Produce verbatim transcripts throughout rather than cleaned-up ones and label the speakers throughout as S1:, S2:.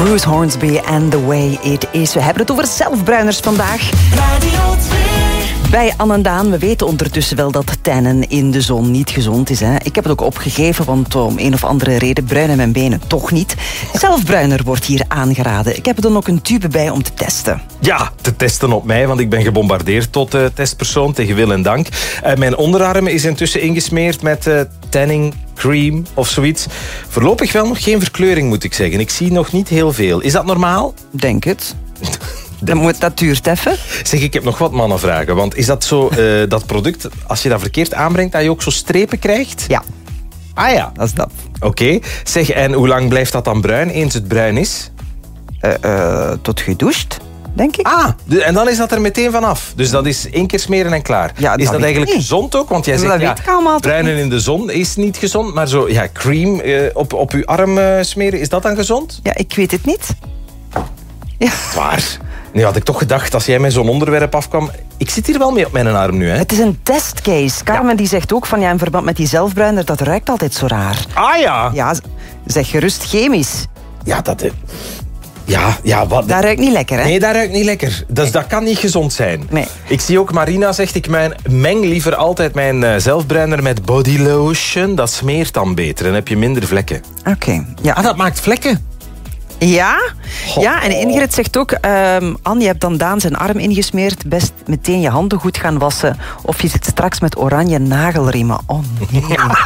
S1: Bruce Hornsby and The Way It Is. We hebben het over zelfbruiners vandaag.
S2: Radio twee.
S1: Bij Anne en Daan, we weten ondertussen wel dat tannen in de zon niet gezond is. Hè? Ik heb het ook opgegeven, want om een of andere reden bruinen mijn benen toch niet. Zelfbruiner wordt hier aangeraden. Ik heb er dan ook een tube bij om te testen.
S3: Ja, te testen op mij, want ik ben gebombardeerd tot uh, testpersoon, tegen wil en dank. Uh, mijn onderarm is intussen ingesmeerd met uh, tanning cream of zoiets. Voorlopig wel nog geen verkleuring, moet ik zeggen. Ik zie nog niet heel veel. Is dat normaal?
S1: Denk het. Dat, moet, dat duurt even.
S3: Zeg, ik heb nog wat mannenvragen. Want is dat zo, uh, dat product, als je dat verkeerd aanbrengt, dat je ook zo strepen krijgt?
S1: Ja.
S3: Ah ja.
S1: Dat is dat.
S3: Oké. Okay. Zeg, en hoe lang blijft dat dan bruin, eens het bruin is?
S1: Uh, uh, tot gedoucht, denk ik.
S3: Ah, de, en dan is dat er meteen vanaf. Dus dat is één keer smeren en klaar. Ja, is dat, dat eigenlijk niet gezond ook? Want jij zegt,
S1: dat
S3: ja, bruinen in de zon is niet gezond. Maar zo, ja, cream uh, op, op uw arm uh, smeren, is dat dan gezond?
S1: Ja, ik weet het niet. Ja.
S3: Waar? Nu had ik toch gedacht, als jij met zo'n onderwerp afkwam... Ik zit hier wel mee op mijn arm nu, hè?
S1: Het is een testcase. Carmen ja. die zegt ook van, ja, in verband met die zelfbruiner, dat ruikt altijd zo raar.
S3: Ah ja?
S1: Ja, zeg gerust chemisch.
S3: Ja, dat... Ja, ja, wat...
S1: Dat ruikt niet lekker, hè?
S3: Nee, dat ruikt niet lekker. Dus nee. Dat kan niet gezond zijn.
S1: Nee.
S3: Ik zie ook, Marina zegt, ik mijn, meng liever altijd mijn uh, zelfbruiner met body lotion. Dat smeert dan beter. Dan heb je minder vlekken.
S1: Oké. Okay. Ja.
S3: Ah, dat maakt vlekken?
S1: Ja, ja, en Ingrid zegt ook... Um, Anne, je hebt dan Daan zijn arm ingesmeerd. Best meteen je handen goed gaan wassen. Of je zit straks met oranje nagelriemen. Oh nee.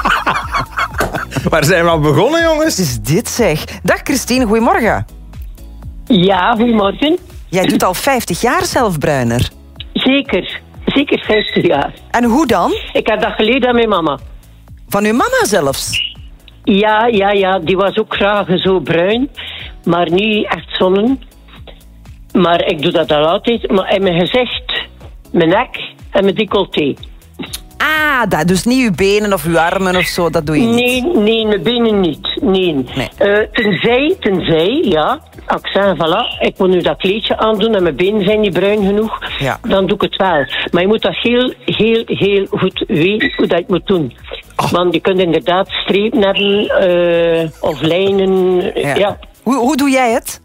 S3: Waar zijn we al begonnen, jongens?
S1: Wat is dit, zeg? Dag Christine, goedemorgen.
S4: Ja, goedemorgen.
S1: Jij doet al vijftig jaar zelfbruiner.
S4: Zeker, zeker vijftig jaar.
S1: En hoe dan?
S4: Ik heb dat geleerd aan mijn mama.
S1: Van uw mama zelfs?
S4: Ja, ja, ja, die was ook graag zo bruin. Maar niet echt zonnen. Maar ik doe dat al altijd. Maar in mijn gezicht, mijn nek en mijn décolleté.
S1: Ah, dat, dus niet uw benen of uw armen of zo, dat doe je niet?
S4: Nee, nee, mijn benen niet. Nee.
S1: nee.
S4: Uh, tenzij, tenzij, ja. Als ik zeg, voilà, ik moet nu dat kleedje aandoen en mijn benen zijn niet bruin genoeg.
S1: Ja.
S4: Dan doe ik het wel. Maar je moet dat heel, heel, heel goed weten hoe dat je het moet doen. Oh. Want je kunt inderdaad strepen hebben uh, of lijnen.
S1: Ja.
S4: Ja.
S1: Hoe, hoe doe jij het?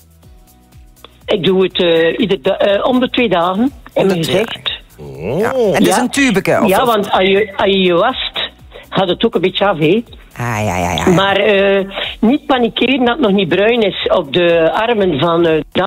S4: Ik doe het uh, ieder da- uh, om de twee dagen in mijn gezicht.
S1: Oh. Ja. En dat is
S4: ja.
S1: een tubeke? Of
S4: ja,
S1: of...
S4: want als je, als je je wast, gaat het ook een beetje af, hè?
S1: Ah, ja, ja, ja.
S4: Maar uh, niet panikeren dat het nog niet bruin is op de armen van uh, Dan.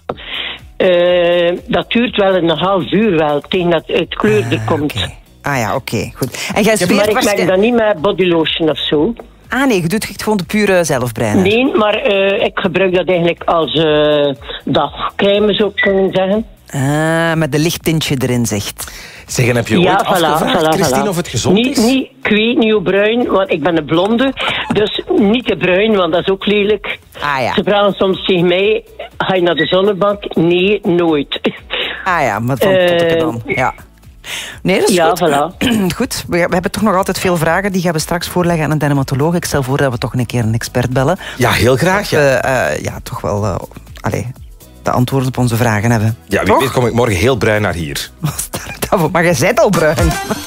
S4: Uh, dat duurt wel een half uur wel, tegen dat het kleur er
S1: ah,
S4: komt.
S1: Okay. Ah ja, oké, okay, goed. En jij
S4: ja, maar ik merk dat niet met bodylotion of zo.
S1: Ah nee, je doet echt gewoon de pure zelfbruiner.
S4: Nee, maar uh, ik gebruik dat eigenlijk als uh, dagcrème, zou ik kunnen zeggen.
S1: Ah, met een licht tintje erin, zegt.
S3: Zeg, en heb je ooit
S4: ja,
S3: afgevraagd,
S4: voilà, voilà,
S3: Christine,
S4: voilà.
S3: of het gezond
S4: niet,
S3: is?
S4: Niet, ik weet niet hoe bruin, want ik ben een blonde. Dus niet te bruin, want dat is ook lelijk.
S1: Ah, ja.
S4: Ze vragen soms tegen mij, ga je naar de zonnebank? Nee, nooit.
S1: Ah ja, maar van uh, tot dan. Ja. Nee, dat is
S4: ja,
S1: goed.
S4: Voilà.
S1: Goed, we, we hebben toch nog altijd veel vragen. Die gaan we straks voorleggen aan een dermatoloog. Ik stel voor dat we toch een keer een expert bellen.
S3: Ja, heel graag. Ja,
S1: uh, uh, ja toch wel... Uh, allez, de antwoorden op onze vragen hebben.
S3: Ja, wie
S1: toch?
S3: weet kom ik morgen heel bruin naar hier.
S1: Maar jij bent al bruin.